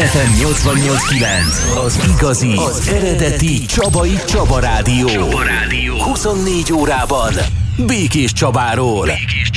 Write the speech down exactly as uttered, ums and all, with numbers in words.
ef em nyolcvannyolc kilenc, az igazi, az eredeti Csabai Csaba Rádió. Csaba Rádió. huszonnégy órában Békés Csabáról. Békés